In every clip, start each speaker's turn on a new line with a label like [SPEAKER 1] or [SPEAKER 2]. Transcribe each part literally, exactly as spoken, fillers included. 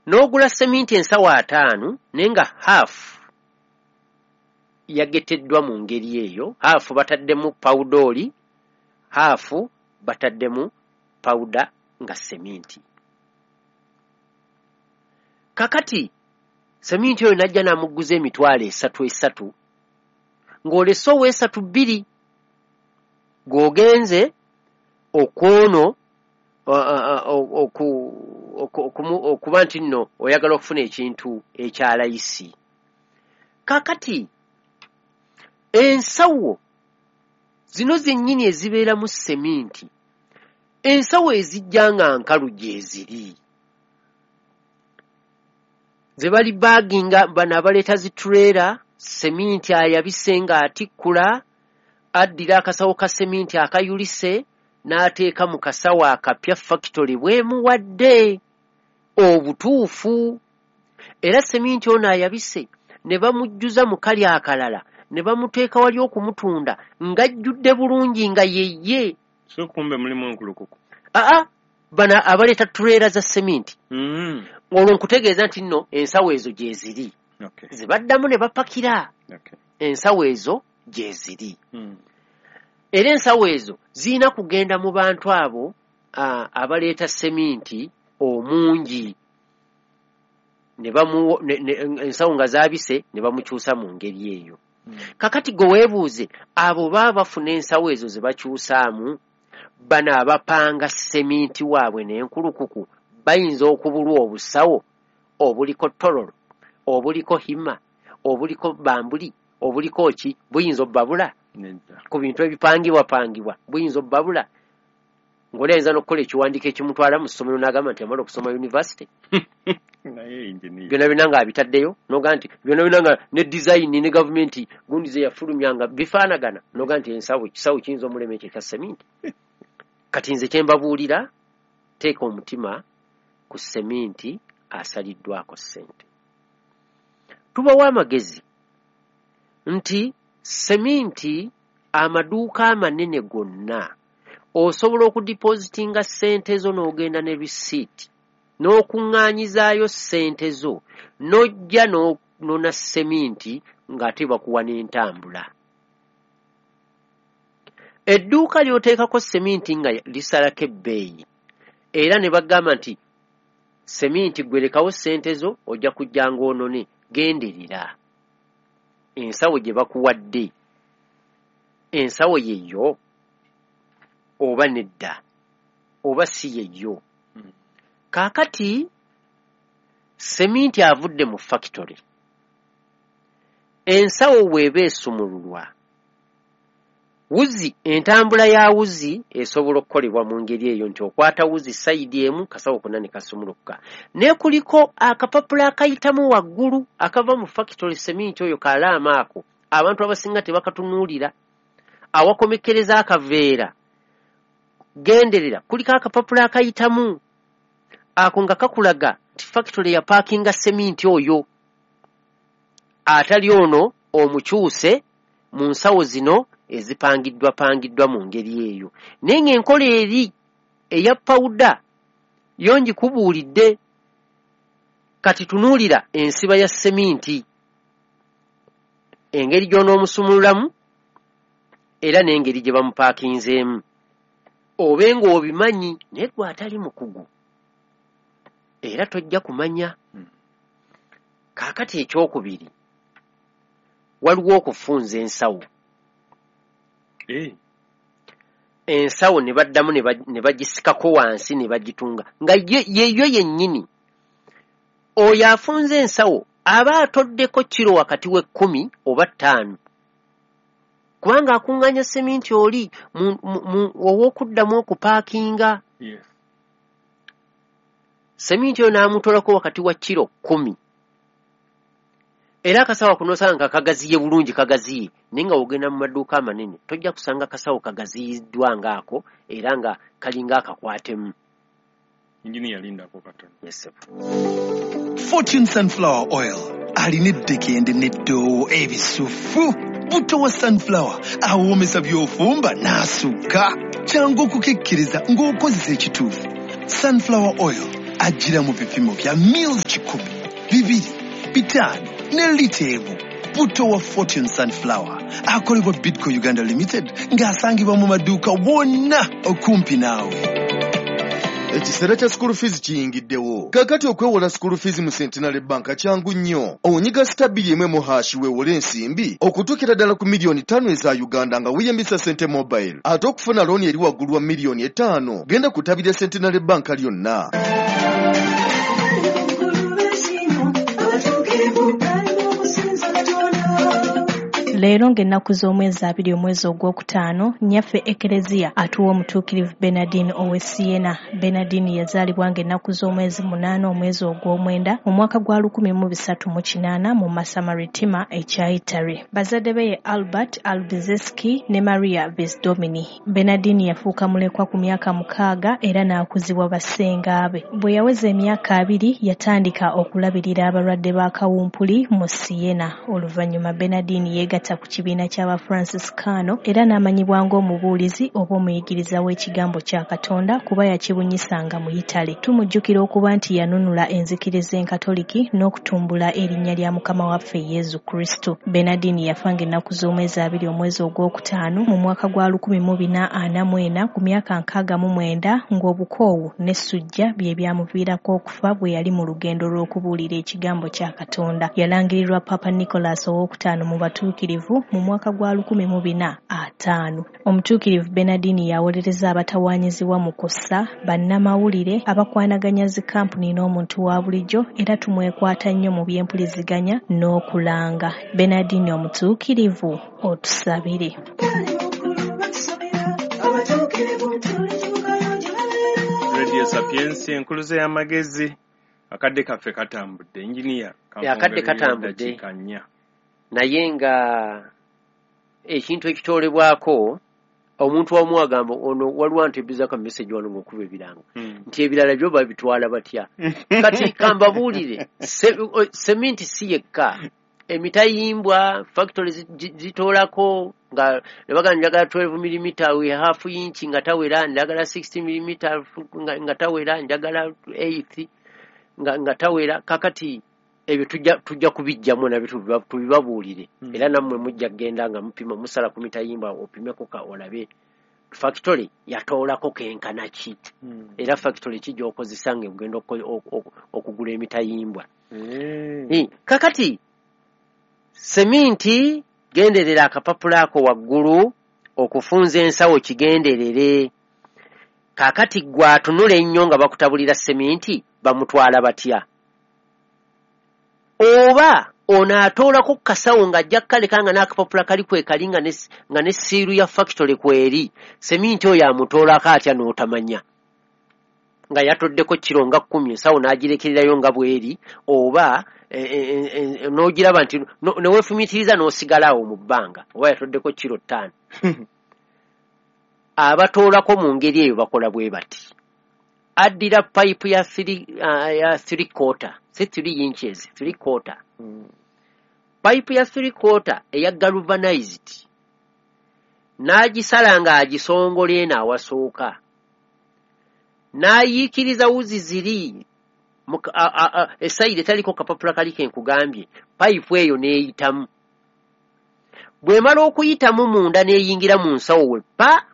[SPEAKER 1] n'ogula seminti ensawo ataano nenga half yageteddwa mu ngeri eyo, half bataddemu powder oli, half bataddemu powder nga seminti. Kakati seminti oyo najja namuguza emitwalo esatu esatu ng'olese ow'esatu bbiri g'ogenze okwono okuba nti nno oyagala okufuna ekintu ekyalayisi. Kakati ensawo zino zennyini ezibeera mu seminti, ensawo ezijja nga nkalu gye ziri, ze bali baaginga bano abaleeta zituleera, seminti ayabise ng'atikkula, addira akasawo ka seminti akayulise n'ateeka mu kasawo akapya factory bwemuwadde obutuufu. Era seminti ono ayabise ne bamujjuza mu kali akalala ne bamuteeka wali okumutunda ng'ajjudde bulungi nga yeye.
[SPEAKER 2] So kumbe mulimu enkulukuku.
[SPEAKER 1] Aa, bana abaleeta tuleera za seminti.
[SPEAKER 2] Mm.
[SPEAKER 1] Olwo nkutegeeza nti nno ensawo ezo gye ziri.
[SPEAKER 2] Okay.
[SPEAKER 1] Zibaddamu ne bapakira.
[SPEAKER 2] Okay.
[SPEAKER 1] Ensawo ezo gye ziri.
[SPEAKER 2] Mm.
[SPEAKER 1] Era ensawo ezo zirina kugenda mu bantu abo uh, abaleeta seminti omungi. Ne bamu ne, ne, ensawo nga zaabise ne bamukyusa mu ngeri eyo. Mm. Kakati gwe weebuuze abo baba bafuna ensawo ezo ze bakyusaamu, bano abapanga seminti waabwe n'enkulukuku bayinza okubulwa obusawo obuliko tololo, obuliko hima, obuliko bambuli, obuliko ki, buyinza obbabula ku bintu ebipangibwa pangibwa, buyinza obbabula. Ng'olenza n'okukola ekiwandiiko ekimutwala mu ssomero n'agamba nti amala okusoma university.
[SPEAKER 2] Naye engineer
[SPEAKER 1] byonna byonna ng'abitaddeyo n'oga nti byonna byonna nga ne design ne gavumenti gundi ze yafulumya nga bifaanagana n'oga nti ensawo kisawo kiyinza omulema ekyo ekya seminti. Kati nze kye mbabuulira, teeka omutima ku seminti asaliddwako ssente. Tubawa amagezi nti seminti amaduuka amanene gonna osobola okudipositinga ssente zo n'ogenda ne risiiti n'okuŋŋaanyizaayo ssente zo n'ojja n'onona seminti ng'ate bakuwa n'entambula. Edduuka ly'oteekako seminti nga lisalako ebbeeyi era ne bagamba nti seminti gwerekawo ssente zo ojja kujja ng'onone, genderera ensawo gye bakuwadde, ensawo yeyo oba nedda oba si yeyo. Mm. Kaakati seminti avudde mu factory, ensawo bw'eba esumululwa, wuzi, entambula ya wuzi esobola okukolebwa mu ngeri eyo nti okwata wuzi sayidi emu kasawo konna ne kasumuluka. Ne kuliko akapapula akayitamu waggulu akava mu factory seminti oyo kalaama ako abantu abasinga tebakatunuulira, awakomekereza akaveera. Genderera, kuliko akapapula akayitamu ako nga kakulaga nti factory ya parkinga seminti oyo, atali ono omukyuse mu nsawo zino ezipangiddwa pangiddwa mu ngeri eyo. Naye ng'enkola eri eya pawuda yo ngikubuulidde. Kati tunuulira ensiba ya seminti, engeri gy'onoomusumululamu era n'engeri gye bamupaakinzeemu. Obe ng'obimanyi naye gwe atali mukugu era tojja kumanya. Hmm. Kaakati ekyokubiri, waliwo okufunza ensawo.
[SPEAKER 2] Eh.
[SPEAKER 1] Ensawo ne baddamu ne bagisikako wansi ne bagitunga nga yeyo yennyini. Oyo afunze ensawo aba atoddeko kiro wakati w'ekkumi oba ttaano, kubanga akuŋŋaanya seminti oli ow'okuddamu okupaakinga.
[SPEAKER 2] Yes.
[SPEAKER 1] Seminti oyo n'amutolako wakati wa kiro kkumi. Era akasawo kunosanga nga kagaziye bulungi, kagaziye naye nga ogenda mu maduuka amanene tojja kusanga kasawo kagaziyiddwa ngaako era nga kalinga akakwatemu.
[SPEAKER 2] Engineer lindako katono.
[SPEAKER 1] Yes.
[SPEAKER 3] Fortune Sunflower Oil alina eddekende n'eddoowo ebisufu. Buto wa sunflower awoomesa by'ofumba n'asukka. Kyangu okukekkeriza ng'okozesa ekituufu. Sunflower Oil ajjira mu bipimo bya Mills kumi, bibiri, bitano, ne lita emu. Butto wa Fortune Sunflower akolebwa Bidco Uganda Limited ng'asangibwa mu maduuka wonna okumpi naawe.
[SPEAKER 4] Ekiseera kya school fees kiyingiddewo. Kakati okwewola school fees mu Centenary Bank kyangu nnyo. Onyiga stabili emwe mu hashi weewole ensimbi okutuukira ddala ku miliyoni ttaano eza Uganda nga weeyambisa Sente Mobile. Ate okufuna looni eri waggulu wa miliyoni etaano genda kutabira Centenary Bank lyonna.
[SPEAKER 5] Leero ng'ennaku z'omwezi abiri omwezi ogwokutaano nnyaffe Ekelezia atuwa omutuukirivu Bernardine Owesiena. Bernardine yazaalibwa ng'ennaku z'omwezi munaana omwezi ogw'omwenda mu mwaka gwa lukumi mu bisatu mu kinaana mu Masamaritima ekya Italy. Bazadde be ye Albert Albizeski ne Maria Visdomini. Bernardine yafuuka mulekwa ku myaka mukaaga era n'akuzibwa bassenga be. Bwe yaweza emyaka abiri yatandika okulabirira abalwadde ba kawumpuli mu Siena. Oluvannyuma Bernardine yeegatta ku kibiina ky'aba Franciscano era n'amanyibwa ng'omubuulizi oba omuyigiriza w'ekigambo kya Katonda kuba yakibunyisanga mu Italy. Tumujjukira okuba nti yanunula enzikiriza enkatoliki n'okutumbula erinnya lya Mukama waffe Yezu Kristo. Bernardine yafa ng'ennaku z'omwezi abiri omwezi ogwokutaano mu mwaka gwa lukumi mu bina ana mu ena ku myaka nkaaga mu mwenda ng'obukoowu n'essujja bye byamuviirako okufa bwe yali mu lugendo lw'okubuulira ekigambo kya Katonda. Yalangirirwa Papa Nicholas owokutaano mu batuukirivu mu mwaka gwa lukumi mu bina ataano. Omutuukirivu Bernardine yawolereza abatawaanyizibwa mu kussa, bannamawulire, abakwanaganya zi kampuni n'omuntu wa bulijjo era tumwekwata nnyo mu by'empuliziganya n'okulanga. Bernardine omutuukirivu otusabire.
[SPEAKER 2] Radio Sapiensi enkuluze y'amagezi akadde kaffe katambudde engineer
[SPEAKER 1] akadde katambudde naye nga ekintu ekitolebwako omuntu omu agamba ono waliwo nti ebiza ka message wano ng'okuba ebiranga nti ebirala byo babitwala batya kati kambabuulire seminti si yekka emitayimbwa factory zitoolako nga nebaga njagala twelve millimeter we half inch nga tawera njagala sixty millimeter nga tawera njagala eight nga nga tawera kakati ebyo tujja tujja kubijjamu na bitu tubibabuulire mm. Era nammwe mujja genda nga mupima musala ku mitayimba opimeko ka olabe factory yatoolako kenkana ki mm. Era factory kijja okozesanga ogenda okugula emitayimbwa mm. E, kakati seminti genderera akapapula ako waggulu okufunza ensawo kigenderere kakati gwatunula ennyo nga bakutabulira seminti bamutwala batya oba onaatoolako kasawo nga ajja kalekanga n'akapapula kali kwekali nga nga ne siiru ya factory kweri seminti oyo amutoolako atya n'otamanya nga yatoddeko kiro nga kkumi ensawo n'agirekererayo nga bweri oba e, e, e, n'ogiraba nti no, neweefumitiriza n'osigalawo mu bbanga oba yatoddeko kiro ttaano abatoolako mu ngeri eyo bakola bwe bati addira pipe ya three, uh, ya three quarter si three inches three quarter mm. Pipe ya three quarter eya galvanized n'agisala nga agisongole n'awasooka n'ayiikiriza wuzi ziri esayidi etaliko kapapula kali ke nkugambye pipe eyo n'eyitamu bw'emala okuyitamu munda n'eyingira mu nsawo we pa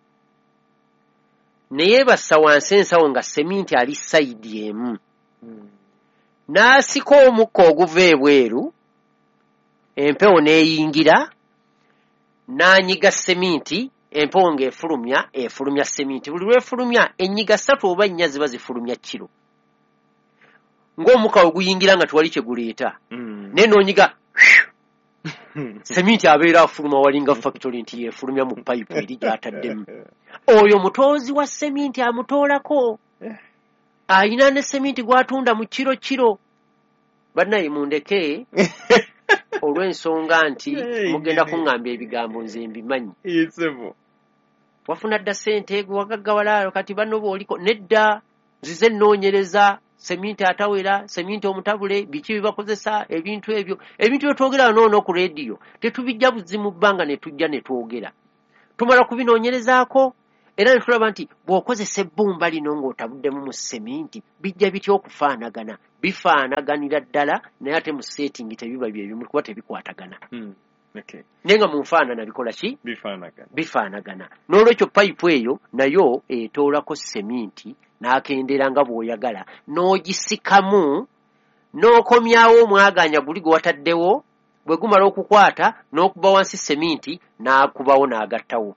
[SPEAKER 1] naye bassa wansi ensawo nga seminti ali sayidi emu mm. N'asika omukka oguva ebweru empewo n'eyingira n'anyiga seminti empewo ng'efulumya efulumya seminti buli lwefulumya ennyiga ssatu oba nnya ziba zifulumya kiro ng'omukka oguyingira nga tewali kye guleeta mm. naye n'onyiga seminti abeera afuluma walinga factory nti yefulumya mu pipe eri gy'ataddemu oyo mutoozi wa seminti amutoolako ayina ne seminti gwatunda mu kiro kiro bannaye mundeke olw'ensonga nti mugenda kuŋŋamba ebigambo nze mbimanyi wafuna dda ssente gwe wagaggawala kati banno booliko nedda nzize nnoonyereza seminti atawera seminti omutabule biki bibakozesa ebintu ebyo ebintu byetwogera noono ku rediyo tetubijja buzi mu bbanga ne tujja ne twogera tumala kubinoonyerezaako era netulaba nti bw'okozesa ebbumba lino ng'otabuddemu mu seminti bijja bitya okufaanagana bifaanaganira ddala naye ate mu setting tebiba bye bimu kuba tebikwatagana.
[SPEAKER 2] Mm. Okay.
[SPEAKER 1] Nenga mu nfaanana bikola ki?
[SPEAKER 2] Bifaanagana.
[SPEAKER 1] Bifaanagana. N'olwekyo pipe eyo nayo etoolako seminti n'akendera nga bw'oyagala n'ogisikamu n'okomyawo omwaganya guli gwe wataddewo bwe gumala okukwata n'okuba wansi seminti n'akubawo n'agattawo.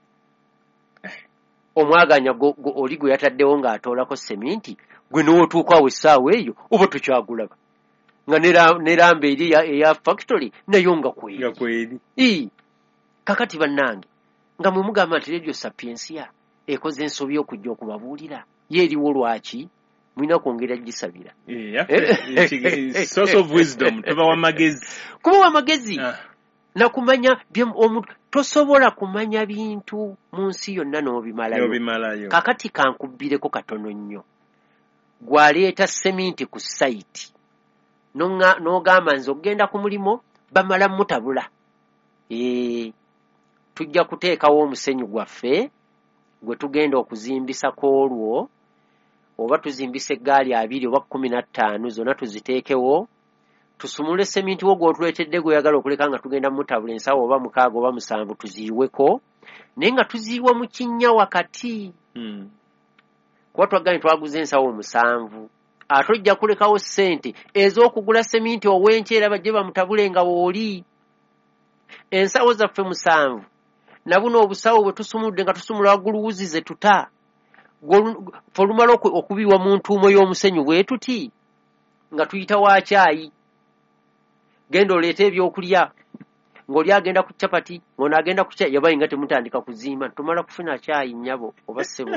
[SPEAKER 1] Omwaganya go, go oli gwe yataddewo ng'atoolako seminti gwe n'otuuka awo essaawa eyo oba tokyagulaba nga neramba eri eya factory nayo nga kweri.
[SPEAKER 2] Nga kweri.
[SPEAKER 1] Ii. Kakati bannange nga mwe mugamba nti Radio Sapiensia ekoze ensobi okujja okubabuulira ye eriwo lwaki mulina kwongera gisabira.
[SPEAKER 2] Yeah, source of wisdom tubawa magezi.
[SPEAKER 1] Kubawa amagezi.
[SPEAKER 2] Ah.
[SPEAKER 1] Na kumanya omuntu tosobola kumanya bintu mu nsi yonna n'obimalayo.
[SPEAKER 2] N'obimalayo.
[SPEAKER 1] Kakati kankubbireko katono nnyo. Gwaleeta seminti ku site. Nonga n'ogamba nze ogenda ku mulimo bamala mutabula. Eh tujja kuteekawo omusenyu gwaffe gwe tugenda okuzimbisako olwo oba tuzimbise eggaali abiri oba kkumi na ttaano zonna tuziteekewo tusumule seminti wo gw'otuleetedde gw'oyagala okuleka nga tugenda mutabula ensawo oba mukaaga oba musanvu tuziiweko naye nga tuziiwa mu kinnya wakati.
[SPEAKER 2] Mm.
[SPEAKER 1] Kuba twagambye twaguze ensawo musanvu ate ojja kulekawo ssente ez'okugula seminti ow'enkyera bajje bamutabule nga wooli. Ensawo zaffe musanvu na buno obusawo bwe tusumudde nga tusumula waggulu wuzi ze tuta fe olumala okubiwa mu ntuumo y'omusenyu bwe tuti nga tuyita wa caayi genda oleeta ebyokulya ng'oli agenda ku capati ng'ono agenda ku caayi yabayi nga temutandika kuzimba tumala kufuna caayi nnyabo oba ssebo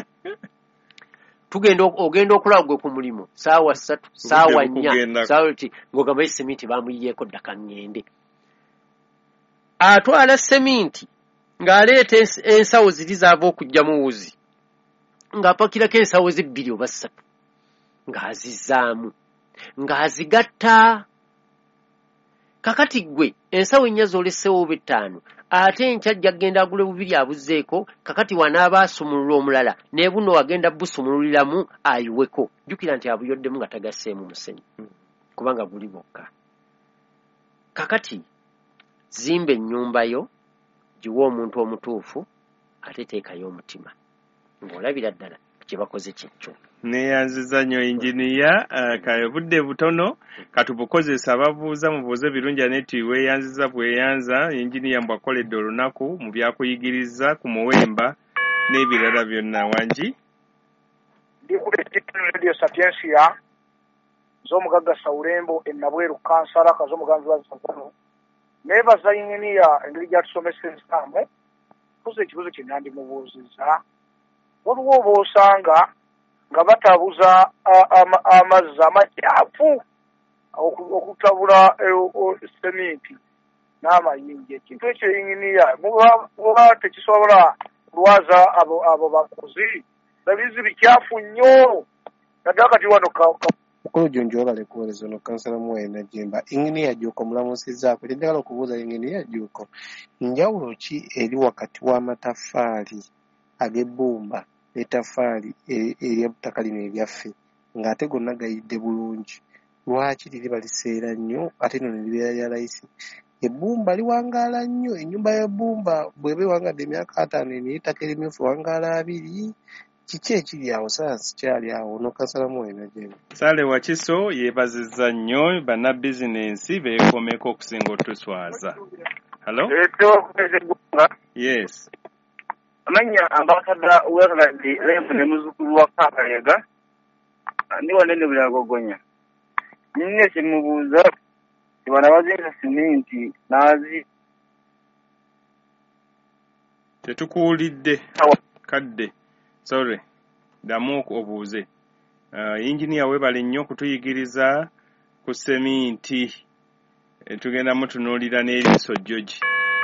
[SPEAKER 1] tugenda ogenda okulaba gwe ku mulimo saawa ssatu saawa nnya saawa ti ng'ogamba seminti baamuyiyeeko ddaka ngende atwala seminti ng'aleeta ensawo ziri zaava okujja mu wuzi ng'apakirako ensawo ze bbiri oba ssatu ng'azizzaamu ng'azigatta. Kakati gwe ensawo ennya z'oleseewo oba ettaano ate enkya agenda agule bubiri abuzzeeko kakati wanaaba asumulula omulala ne buno agenda busumululiramu ayiweko jjukira nti abuyoddemu nga tagasseemu musenyu kubanga guli bwokka. Kakati zimba ennyumba yo giwa omuntu omutuufu ate teekayo omutima ng'olabira ddala kye bakoze kyekyo.
[SPEAKER 2] Neyanziza nnyo injiniya uh, ka budde butono katubukozesa ababuuza mubuuze birungi aneti weeyanziza bweyanza injiniya mbwakoledde olunaku mu byakuyigiriza ku muwemba n'ebirala byonna. Wangi
[SPEAKER 6] ndikuleetera Radio Sapiensia z'omugagga Sawulembo ennabweru kansala kaz'omuganzi wa Zazano neebaza injiniya engeri gyatusomesezaamu kuza ekibuzo kye nandimubuuzizza waliwo oba osanga nga batabuza amazzi amakyafu okutabula seminti n'amayinja. Ekintu ekyo inginiya muba tekisobola kulwaza abo bakozi babizi bikyafu nnyo naddala kati wano
[SPEAKER 7] mukulu jonjoba lekuwerezo no kansala muwaye najjemba inginiya Jjuuko mulamusizzaako njagala okubuuza inginiya Jjuuko njawulo ki eri wakati w'amataffaali ag'ebbumba n'ettaffaali ery'ettaka lino eryaffe ng'ate gonna gayidde bulungi lwaki liri baliseera nnyo ate nno ne libeera lya layisi? Ebbumba liwangaala nnyo, ennyumba y'ebbumba bw'eba ewangadde emyaka ataano eno y'ettaka erimyufu ewangaala abiri. Kiki ekiri awo sayansi kyali awo n'okansalamu wena gyeno?
[SPEAKER 2] Sale Wakiso yeebazizza nnyo bannabizinensi beekomeko okusinga otuswaza. Hello? Yes.
[SPEAKER 6] Amanya ambasada Werlandi Lembu ne muzzukulu wa Kaakalega ndi wanene bulagogonya. Nne kimubuuza tibana bazinga siminti nazi
[SPEAKER 2] tetukuwulidde kadde. Sorry, damu obuuze. Uh, engineer webale nnyo kutuyigiriza ku seminti. E, tugenda mutunuulira n'eriiso George.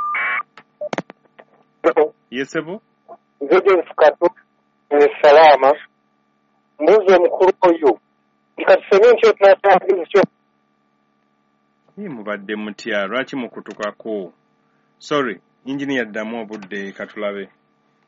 [SPEAKER 2] Yesebo?
[SPEAKER 8] George Fukatu, salama. Mbuzi mukulu oyo. Kati seminti yo tunatandikyo.
[SPEAKER 2] Ye mubadde mutya lwaki mukutukako? Sorry, engineer damu obudde katulabe.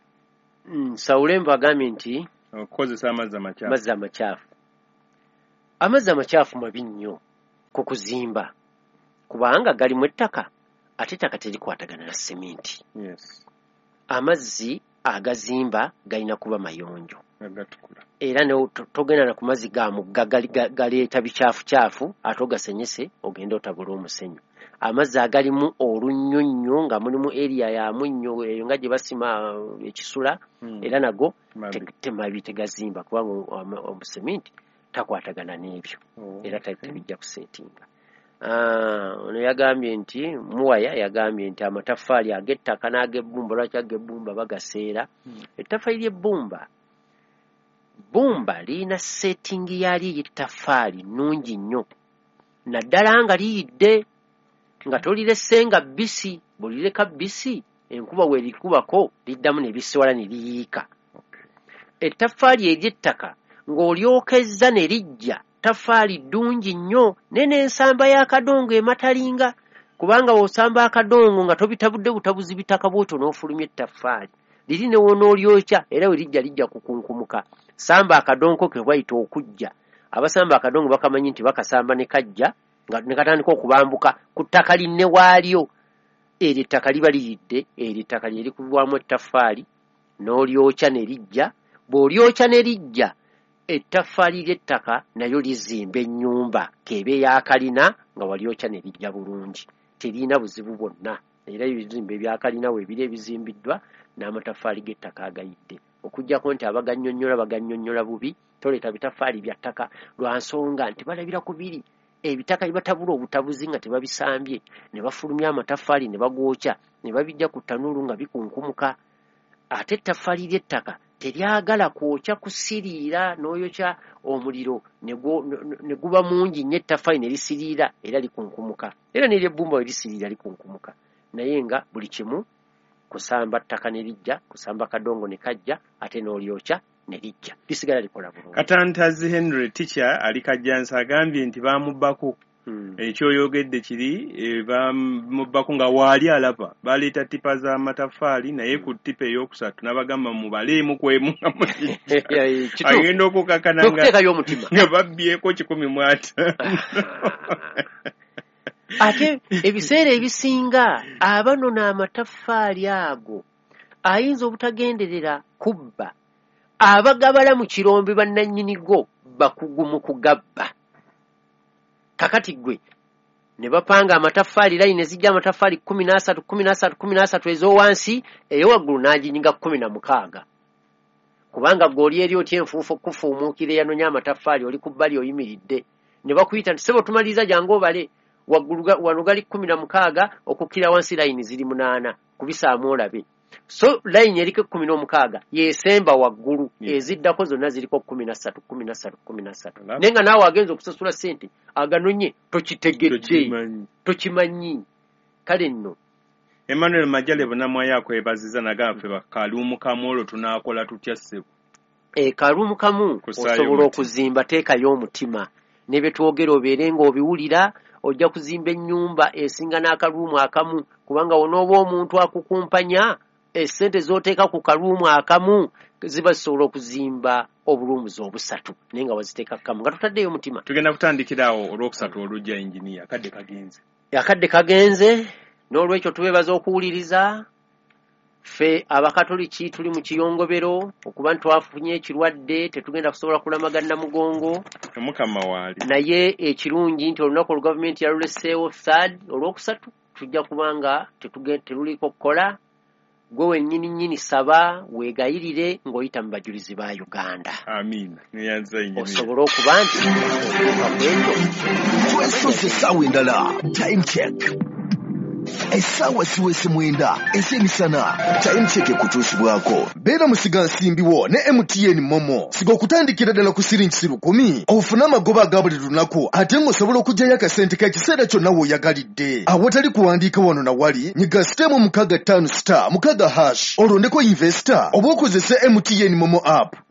[SPEAKER 1] Mm, Sawulembo agambye nti
[SPEAKER 2] okukozesa amazzi amakyafu.
[SPEAKER 1] Amazzi amakyafu. amazzi amakyafu mabi nnyo ku kuzimba kubanga galimu ettaka ate ettaka terikwatagana na seminti.
[SPEAKER 2] Yes.
[SPEAKER 1] Amazzi agazimba galina kuba mayonjo
[SPEAKER 2] agatukula
[SPEAKER 1] era ne togenda na ku mazzi ga mugga galeeta bikyafu kyafu ate ogasenyese ogenda otabula omusenyu. Amazzi agalimu olunnyonnyo nga mulimu area ya munnyo eyo nga gye basima ekisula hmm. era nago temabi tegazimba kubanga omuseminti takwatagana n'ebyo oh, era okay. Tebijja kusetinga. Ah, ono yagambye nti Muwaya yagambye nti amataffaali ag'ettaka n'ag'ebbumba lwaki ag'ebbumba bagaseera. Hmm. Ettaffaali ly'ebbumba bbumba lirina settingi yali y'ettaffaali nnungi nnyo naddala nga liyidde nga toliresenga bbisi bulireka bbisi enkuba weerikubako liddamu ne bisiwala ne liyiika. Okay. Ettaffaali ery'ettaka ng'olyokezza ne lijja ttaffaali ddungi nnyo nene ensamba y'akadongo ematalinga kubanga bw'osamba akadongo nga tobitabudde butabuzi bitaka bw'otyo n'ofulumya ettaffaali liri ne wonoolyokya era we lijja lijja kukunkumuka. Samba akadongo ke bwayita okujja abasamba akadongo bakamanyi nti bakasamba ne kajja nga ne katandika okubambuka ku ttaka linne waalyo eryo ettaka liba liyidde eryo ettaka lye likubibwamu ettaffaali n'olyokya ne lijja bw'olyokya ne lijja ettaffaali ly'ettaka nayo lizimba ennyumba kebe yakalina nga walyokya ne lijja bulungi terina buzibu bwonna era ebizimba ebyakalina weebiri ebizimbiddwa n'amataffaali g'ettaka agayidde okujjako nti abagannyonnyola bagannyonnyola bubi toleeta bitaffaali bya ttaka lwa nsonga nti balabira ku biri ebitaka bibatabula obutabuzi nga tebabisambye ne bafulumya amataffaali ne bagwokya ne babijja ku ttanuulu nga bikunkumuka. Ate ettaffaali ly'ettaka teryagala kwokya kusiriira n'oyokya omuliro ne guba mungi nnyo ettaffaali ne lisiriira era likunkumuka era n'ery'ebbumba we lisiriira likunkumuka naye nga buli kimu kusamba ttaka ne lijja kusamba kadongo ne kajja ate n'olyokya ne lijja lisigala likola bulungi.
[SPEAKER 2] Katantazi Henry Teacher ali Kajjansa agambye nti bamubbako hmm. ekyoyogedde kiri e, bamubbako nga waali alaba baleeta tipa z'amataffaali naye ku tipa ey'okusatu n'abagamba mubaleemu kwemu nga mujijja agenda okukakana nga babbyeko kikumi mu ataano.
[SPEAKER 1] Ate ebiseera ebisinga abanona amataffaali ago ayinza obutagenderera kubba abagabala mu kirombe bannannyinigo bakugu mu kugabba. Kakati gwe ne bapanga amataffaali layini ezijja amataffaali kkumi n'asatu kkumi n'asatu kkumi n'asatu ez'owansi ey'owaggulu n'aginyiga kkumi na mukaaga kubanga gw'oli eri otya enfuufu okufuumuukira eyanonya amataffaali oli ku bbali oyimiridde ne bakuyita nti sebo tumaliriza jangu obale waggulu wano gali kkumi na mukaaga okukkira wansi layini ziri munaana kubisaamu olabe. So layini eriko kkumi n'omukaaga yeesemba waggulu yeah. Eziddako zonna ziriko kkumi na ssatu kkumi na ssatu kkumi na ssatu naye nga naawe agenza okusasula ssente aganonye tokitegedde tokimanyi. Kale nno
[SPEAKER 2] Emmanuel Majale Bunamwaya akwebaziza nagaffe bakaluumu kamu olwo tunaakola tutya ssebo.
[SPEAKER 1] E kaluumu kamu osobola okuzimba teekayo omutima ne bye twogera obeere ng'obiwulira ojja kuzimba ennyumba esinga n'akaluumu akamu kubanga onooba omuntu akukumpanya essente z'oteeka ku kaluumu akamu ziba zisobola okuzimba obulumuzi obusatu naye nga waziteeka kamu nga tutaddeyo omutima.
[SPEAKER 2] Tugenda kutandikirawo olwokusatu olujja enjiniya akadde kagenze
[SPEAKER 1] akadde kagenze n'olwekyo tubeebaza okuwuliriza ffe abakatoliki tuli mu kiyongobero okuba nti twafunye ekirwadde tetugenda kusobola kulamagana mugongo
[SPEAKER 2] omukama waali
[SPEAKER 1] naye ekirungi nti olunaku olu gavumenti yaluleseewo third olwokusatu tujja kubanga teruliko kukola gwe wennyini nnyini saba weegayirire ng'oyita mu bajulizi ba Uganda.
[SPEAKER 2] Amiina.
[SPEAKER 1] Osobola okuba nti okutuuka kwekyo
[SPEAKER 3] twesoze essaawa endala time check essaawa siwese mwenda ez'emisana time check ekutuusibwako beera musiga nsimbiwo ne M T N Momo siga okutandikira ddala ku siringi lukumi ofune amagoba aga buli lunaku ate ng'osobola okugyayo akasente k'ekiseera kyonna w'oyagalidde awatali kuwandiika wano na wali nyiga sitemu mukaaga ttaano star mukaaga hash olondeko investor oba okozesa M T N Momo app